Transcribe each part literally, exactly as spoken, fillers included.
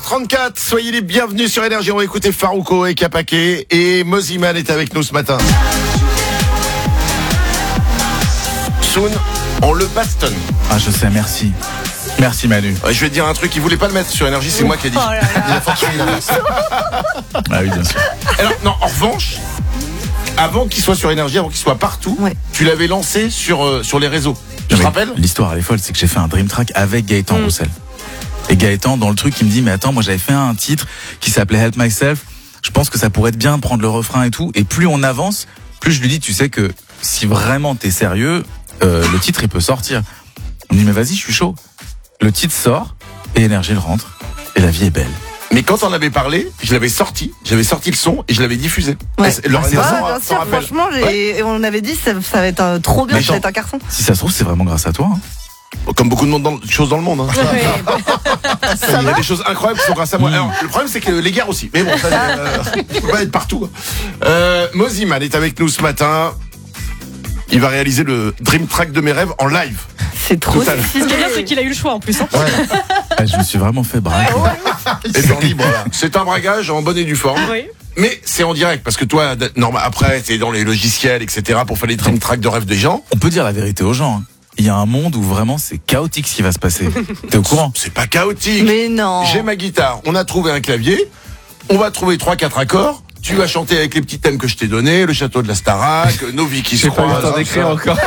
trente-quatre, soyez les bienvenus sur Énergie. On va écouter Farouko et Kapake. Et Mosiman est avec nous ce matin. Soon, on le bastonne. Ah, je sais, merci. Merci Manu. Ouais, je vais te dire un truc, il voulait pas le mettre sur Énergie, c'est moi qui ai dit. Oh là là. Il a forcé l'inverse. Ah oui, bien sûr. Alors, non, en revanche, avant qu'il soit sur Énergie, avant qu'il soit partout, Ouais. tu l'avais lancé sur, euh, sur les réseaux. Tu Non, te mais rappelles? L'histoire, elle est folle, c'est que j'ai fait un dream track avec Gaëtan Mm. Roussel. Et Gaëtan, dans le truc, il me dit, mais attends, moi j'avais fait un titre qui s'appelait Help Myself. Je pense que ça pourrait être bien de prendre le refrain et tout. Et plus on avance, plus je lui dis, tu sais que si vraiment t'es sérieux, euh, le titre il peut sortir. On me dit, mais vas-y, je suis chaud. Le titre sort, et Énergie le rentre, et la vie est belle. Mais quand on avait parlé, je l'avais sorti, j'avais sorti le son et je l'avais diffusé. Ouais. Et Lorenza Ah, s'en- bien s'en sûr, rappelle. franchement, j'ai- on avait dit ça, ça va être euh, trop bien, Mais ça va attends. être un carton. Si ça se trouve, c'est vraiment grâce à toi. Hein. Comme beaucoup de monde dans, de choses dans le monde. Hein. Il y a des choses incroyables qui sont grâce à moi. Mm. Alors, le problème, c'est que les guerres aussi. Mais bon, ça, euh, on peut pas être partout. Euh, Mosiman est avec nous ce matin. Il va réaliser le Dream Track de mes rêves en live. C'est trop Total. stylé. Ce qui est bien, c'est qu'il a eu le choix en plus. Hein. Ah, je me suis vraiment fait braquer. Et c'est libre. Là. C'est un bragage en bonne et due forme. Oui. Mais c'est en direct parce que toi, d- normal, après, t'es dans les logiciels, et cetera pour faire les Dream Track de rêves des gens. On peut dire la vérité aux gens. Hein. Il y a un monde où vraiment c'est chaotique ce qui va se passer. T'es au courant? C'est pas chaotique. Mais non. J'ai ma guitare, on a trouvé un clavier, on va trouver trois quatre accords. Tu vas chanter avec les petits thèmes que je t'ai donnés, le château de la Starac, nos vies qui se J'ai pas eu le croisent. temps hein, d'écrire ça, encore.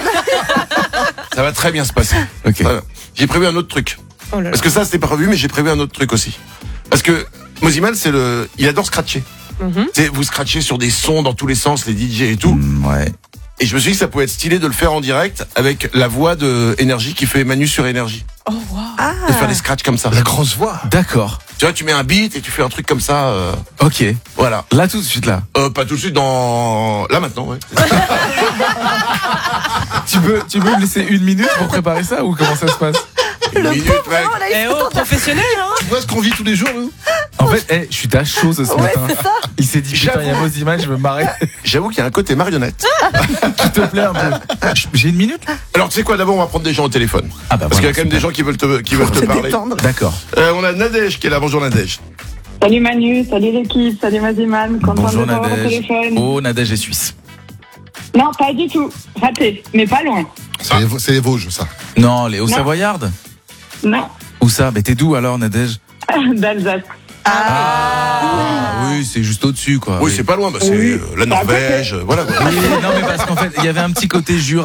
ça va très bien se passer. Ok. Très bien. J'ai prévu un autre truc. Oh là là. Parce que ça, c'était pas prévu, mais j'ai prévu un autre truc aussi. Parce que Mosiman, c'est le, il adore scratcher. Mhm. Tu sais, vous scratchez sur des sons dans tous les sens, les D J et tout. Mm, ouais. Et je me suis dit que ça pouvait être stylé de le faire en direct avec la voix de Énergie qui fait Manu sur Énergie. Oh, wow. Ah. De faire des scratchs comme ça. La grosse voix. D'accord. Tu vois, tu mets un beat et tu fais un truc comme ça. euh, Ok. voilà. Là tout de suite là. Euh, pas tout de suite dans... Là maintenant, ouais. Tu peux, tu peux me laisser une minute pour préparer ça ou comment ça se passe? Une Le minute, pauvre, mec. vraiment, là, il Eh se oh, sent- professionnel, hein. Tu vois ce qu'on vit tous les jours, nous? En fait, eh, je suis à chaud ce Ouais, matin. c'est ça. Il s'est dit putain, il y a J'avoue. Mosiman, je veux me marrer. J'avoue qu'il y a un côté marionnette. S'il te plaît un peu. J'ai une minute là? Alors, tu sais quoi, d'abord, on va prendre des gens au téléphone. Ah bah Parce qu'il y a voilà, quand même des super. gens qui veulent te, qui veulent te Se parler. détendre. D'accord. Euh, on a Nadège qui est là. Bonjour Nadège. Salut Manu, salut l'équipe, salut Maziman, content Bonjour de t'avoir au Nadège. téléphone. Oh, Nadège est suisse. Non, pas du tout, raté, mais pas loin. C'est les, c'est les Vosges, ça. Non, les Non. Hauts-Savoyardes. Non, Où ça? Mais t'es d'où alors, Nadège? d'Alsace. Ah oui, c'est juste au-dessus quoi. Oui, c'est pas loin. Bah, c'est Oui. euh, la Norvège. euh, voilà. quoi. Oui, non mais parce qu'en fait, il y avait un petit côté Jura.